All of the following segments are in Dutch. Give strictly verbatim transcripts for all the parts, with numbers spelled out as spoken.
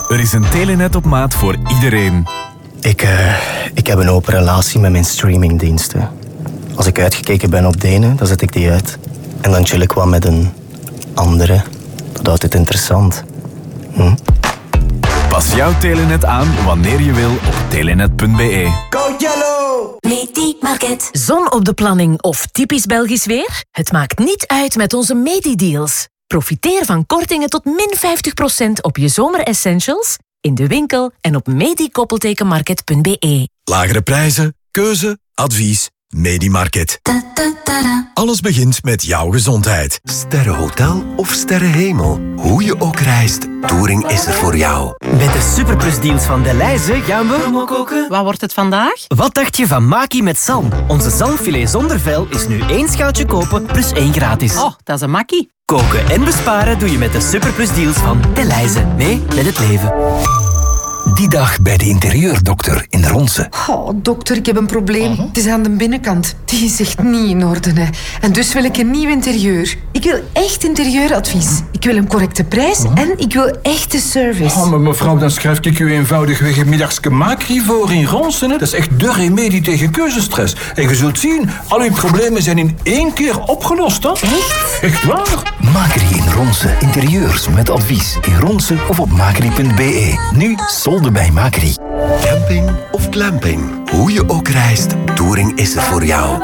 Er is een Telenet op maat voor iedereen. Ik, uh, ik heb een open relatie met mijn streamingdiensten. Als ik uitgekeken ben op de ene, dan zet ik die uit. En dan chill ik wat met een andere. Dat houdt het interessant. Hm? Pas jouw Telenet aan wanneer je wil op telenet punt be. Go Yellow! Medi-market. Zon op de planning of typisch Belgisch weer? Het maakt niet uit met onze Medi-deals. Profiteer van kortingen tot min vijftig procent op je zomeressentials in de winkel en op medi-market punt be. Lagere prijzen, keuze, advies. Medi-market. Alles begint met jouw gezondheid. Sterrenhotel of sterrenhemel. Hoe je ook reist, Touring is er voor jou. Met de superplusdeals van Delhaize gaan we... koken. Wat wordt het vandaag? Wat dacht je van Maki met zalm? Onze zalmfilet zonder vel is nu één schaaltje kopen plus één gratis. Oh, dat is een makkie. Koken en besparen doe je met de superplusdeals van Delhaize. Nee, met het leven. Die dag bij de interieurdokter in Ronse. Oh, dokter, ik heb een probleem. Uh-huh. Het is aan de binnenkant. Die is echt niet in orde. Hè. En dus wil ik een nieuw interieur. Ik wil echt interieuradvies. Ik wil een correcte prijs uh-huh. en ik wil echte service. Oh, maar mevrouw, dan schrijf ik u eenvoudigweg een middagske Makri voor in Ronse. Hè. Dat is echt de remedie tegen keuzestress. En je zult zien, al uw problemen zijn in één keer opgelost. Hè? Echt? Echt waar? Makri in Ronse. Interieurs met advies. In Ronse of op makri punt be. Nu solden bij Makri. Camping of glamping. Hoe je ook reist, Touring is er voor jou.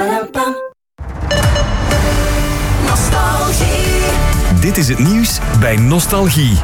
Nostalgie. Dit is het nieuws bij Nostalgie.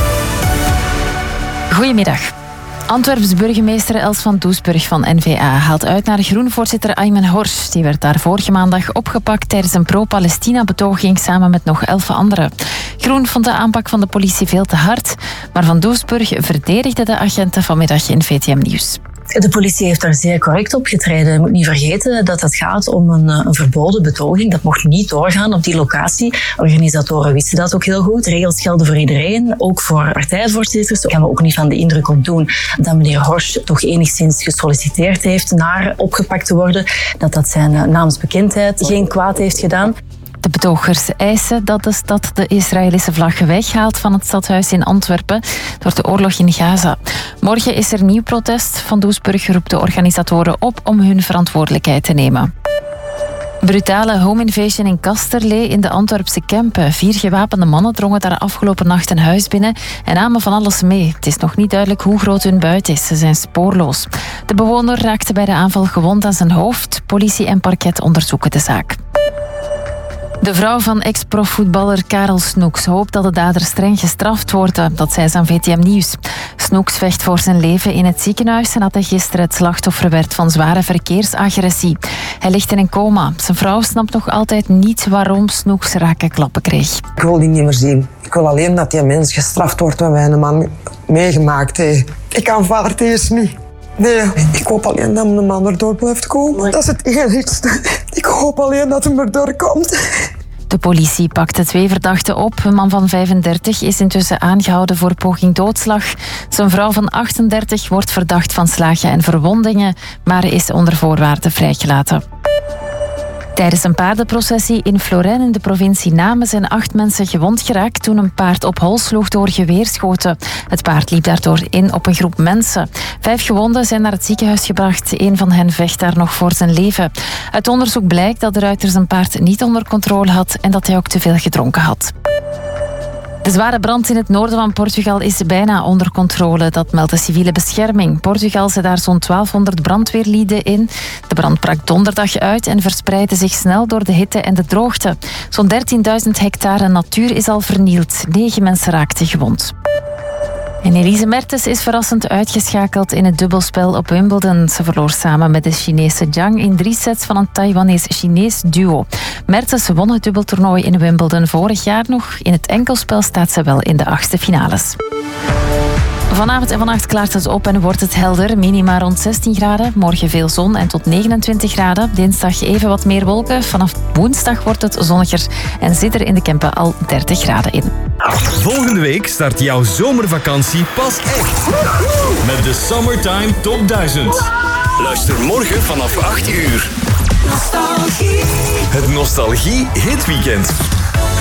Goedemiddag. Antwerps burgemeester Els van Doesburg van N V A haalt uit naar groenvoorzitter Aymen Horsch. Die werd daar vorige maandag opgepakt tijdens een pro-Palestina-betoging samen met nog elf anderen. Groen vond de aanpak van de politie veel te hard, maar Van Doesburg verdedigde de agenten vanmiddag in V T M Nieuws. De politie heeft daar zeer correct op getreden. Je moet niet vergeten dat het gaat om een, een verboden betoging. Dat mocht niet doorgaan op die locatie. Organisatoren wisten dat ook heel goed. Regels gelden voor iedereen, ook voor partijvoorzitters. Daar gaan we ook niet van de indruk op doen dat meneer Horsch toch enigszins gesolliciteerd heeft naar opgepakt te worden. Dat dat zijn naamsbekendheid geen kwaad heeft gedaan. De betogers eisen dat de stad de Israëlische vlag weghaalt van het stadhuis in Antwerpen door de oorlog in Gaza. Morgen is er nieuw protest. Van Doesburg roept de organisatoren op om hun verantwoordelijkheid te nemen. Brutale home invasion in Kasterlee in de Antwerpse Kempen. Vier gewapende mannen drongen daar afgelopen nacht een huis binnen en namen van alles mee. Het is nog niet duidelijk hoe groot hun buit is. Ze zijn spoorloos. De bewoner raakte bij de aanval gewond aan zijn hoofd. Politie en parket onderzoeken de zaak. De vrouw van ex-profvoetballer Karel Snoeks hoopt dat de dader streng gestraft worden. Dat zei ze aan V T M Nieuws. Snoeks vecht voor zijn leven in het ziekenhuis en dat hij gisteren het slachtoffer werd van zware verkeersagressie. Hij ligt in een coma. Zijn vrouw snapt nog altijd niet waarom Snoeks rake klappen kreeg. Ik wil die niet meer zien. Ik wil alleen dat die mens gestraft wordt wat mijn man meegemaakt heeft. Ik aanvaard deze niet. Nee, ik hoop alleen dat mijn man erdoor blijft komen. Dat is het enigste. Ik hoop alleen dat hij erdoor komt. De politie pakte twee verdachten op. Een man van vijfendertig is intussen aangehouden voor poging doodslag. Zijn vrouw van achtendertig wordt verdacht van slagen en verwondingen, maar is onder voorwaarden vrijgelaten. Tijdens een paardenprocessie in Florijn in de provincie Namen zijn acht mensen gewond geraakt toen een paard op hol sloeg door geweerschoten. Het paard liep daardoor in op een groep mensen. Vijf gewonden zijn naar het ziekenhuis gebracht. Een van hen vecht daar nog voor zijn leven. Uit onderzoek blijkt dat de ruiter zijn paard niet onder controle had en dat hij ook te veel gedronken had. De zware brand in het noorden van Portugal is bijna onder controle. Dat meldt de civiele bescherming. Portugal zet daar zo'n twaalfhonderd brandweerlieden in. De brand brak donderdag uit en verspreidde zich snel door de hitte en de droogte. Zo'n dertienduizend hectare natuur is al vernield. Negen mensen raakten gewond. En Elise Mertens is verrassend uitgeschakeld in het dubbelspel op Wimbledon. Ze verloor samen met de Chinese Zhang in drie sets van een Taiwanese-Chinees duo. Mertens won het dubbeltoernooi in Wimbledon vorig jaar nog. In het enkelspel staat ze wel in de achtste finales. Vanavond en vannacht klaart het op en wordt het helder. Minima rond zestien graden. Morgen veel zon en tot negenentwintig graden. Dinsdag even wat meer wolken. Vanaf woensdag wordt het zonniger en zit er in de Kempen al dertig graden in. Volgende week start jouw zomervakantie pas echt. Met de Summertime Top duizend. Luister morgen vanaf acht uur. Nostalgie. Het Nostalgie Hitweekend.